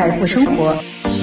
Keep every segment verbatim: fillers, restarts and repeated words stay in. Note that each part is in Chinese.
财富生活。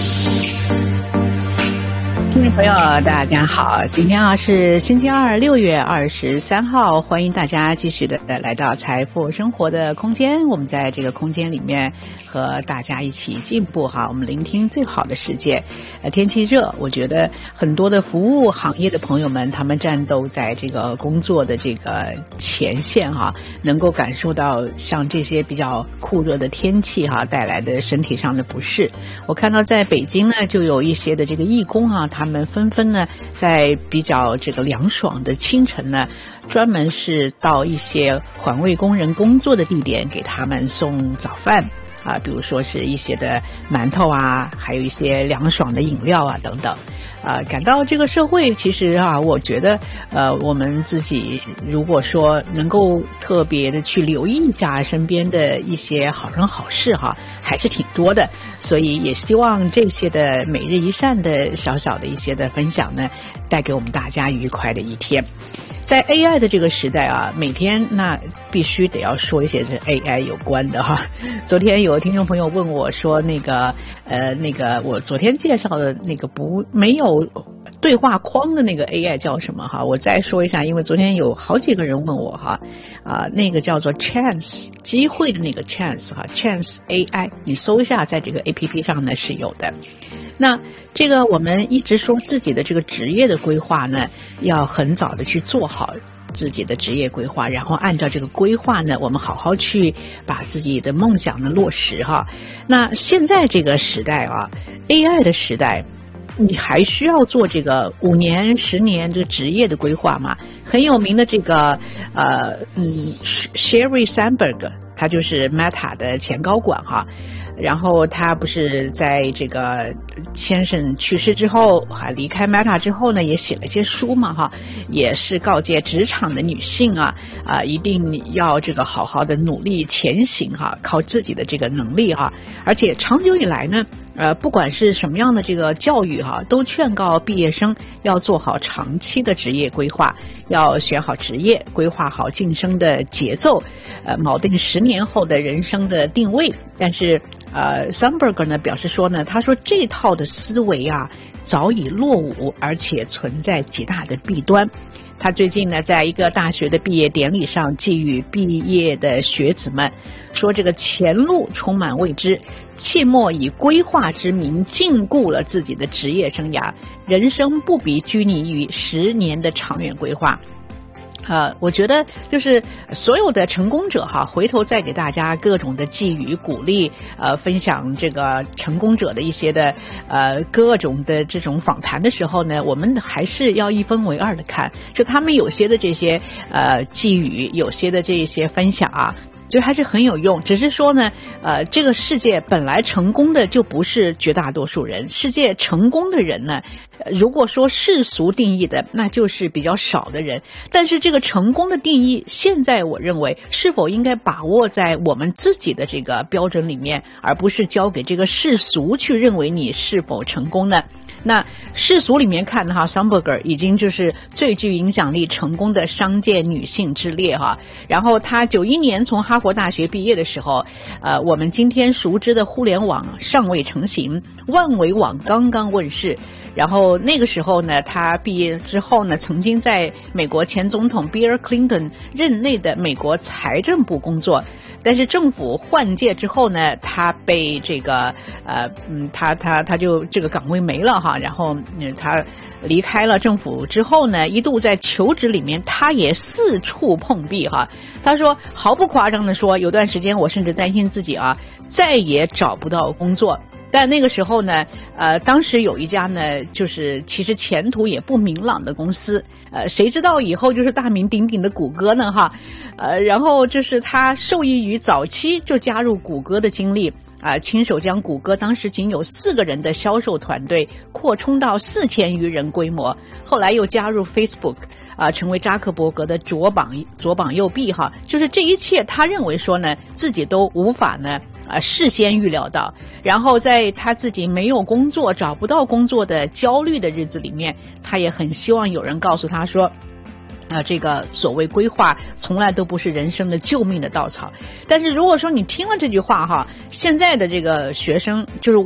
听众朋友大家好，今天啊是星期二六月二十三号，欢迎大家继续的来到财富生活的空间。我们在这个空间里面和大家一起进步哈，我们聆听最好的世界。呃，天气热，我觉得很多的服务行业的朋友们，他们战斗在这个工作的这个前线哈，能够感受到像这些比较酷热的天气哈带来的身体上的不适。我看到在北京呢，就有一些的这个义工啊，他们纷纷呢在比较这个凉爽的清晨呢，专门是到一些环卫工人工作的地点给他们送早饭啊，比如说是一些的馒头啊，还有一些凉爽的饮料啊等等啊，感到这个社会其实啊，我觉得呃，我们自己如果说能够特别的去留意一下身边的一些好人好事哈，还是挺多的，所以也希望这些的每日一善的小小的一些的分享呢，带给我们大家愉快的一天。在 A I 的这个时代啊，每天那必须得要说一些是 A I 有关的哈。昨天有听众朋友问我说，那个呃那个我昨天介绍的那个不没有对话框的那个 A I 叫什么哈？我再说一下，因为昨天有好几个人问我哈，啊、呃、那个叫做 Chance 机会的那个 Chance 哈 ，Chance A I， 你搜一下，在这个 A P P 上呢是有的。那这个我们一直说自己的这个职业的规划呢，要很早的去做好自己的职业规划，然后按照这个规划呢，我们好好去把自己的梦想呢落实哈。那现在这个时代啊 ，A I 的时代，你还需要做这个五年、十年这个职业的规划吗？很有名的这个呃嗯 ，Sheryl Sandberg， 他就是 Meta 的前高管哈。然后他不是在这个先生去世之后还离开 Meta 之后呢，也写了一些书嘛哈，也是告诫职场的女性啊啊，一定要这个好好的努力前行哈，靠自己的这个能力哈，而且长久以来呢。呃，不管是什么样的这个教育哈，都劝告毕业生要做好长期的职业规划，要选好职业，规划好晋升的节奏，呃，锚定十年后的人生的定位。但是，呃 ，Sandberg 呢表示说呢，他说这套的思维啊早已落伍，而且存在极大的弊端。他最近呢，在一个大学的毕业典礼上寄语毕业的学子们，说这个前路充满未知，切莫以规划之名禁锢了自己的职业生涯，人生不必拘泥于十年的长远规划。呃，我觉得就是所有的成功者哈，回头再给大家各种的寄语鼓励，呃，分享这个成功者的一些的呃各种的这种访谈的时候呢，我们还是要一分为二的看，就他们有些的这些呃寄语，有些的这些分享啊。所以还是很有用，只是说呢，呃，这个世界本来成功的就不是绝大多数人，世界成功的人呢，如果说世俗定义的，那就是比较少的人。但是这个成功的定义，现在我认为是否应该把握在我们自己的这个标准里面，而不是交给这个世俗去认为你是否成功呢？那世俗里面看的哈 ，Sandberg 已经就是最具影响力、成功的商界女性之列哈。然后她九一年从哈佛大学毕业的时候，呃，我们今天熟知的互联网尚未成型，万维网刚刚问世。然后那个时候呢，他毕业之后呢，曾经在美国前总统 Bill Clinton 任内的美国财政部工作。但是政府换届之后呢，他被这个呃嗯，他他他就这个岗位没了哈，然后嗯他离开了政府之后呢，一度在求职里面他也四处碰壁哈。他说毫不夸张的说，有段时间我甚至担心自己啊再也找不到工作。但那个时候呢，呃，当时有一家呢，就是其实前途也不明朗的公司，呃，谁知道以后就是大名鼎鼎的谷歌呢，哈，呃，然后就是他受益于早期就加入谷歌的经历，啊、呃，亲手将谷歌当时仅有四个人的销售团队扩充到四千余人规模，后来又加入 Facebook， 啊、呃，成为扎克伯格的左膀左膀右臂，哈，就是这一切，他认为说呢，自己都无法呢。啊，事先预料到，然后在他自己没有工作、找不到工作的焦虑的日子里面，他也很希望有人告诉他说，啊，这个所谓规划从来都不是人生的救命的稻草。但是如果说你听了这句话哈，现在的这个学生就是